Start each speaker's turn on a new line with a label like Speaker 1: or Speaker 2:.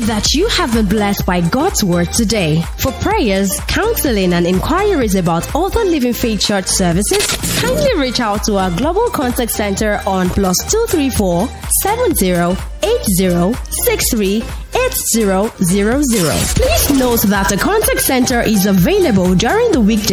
Speaker 1: that you have been blessed by God's word today. For prayers, counseling, and inquiries about other Living Faith Church services, kindly reach out to our Global Contact Center on +234 70 80 63 8000. Please note that the contact center is available during the weekday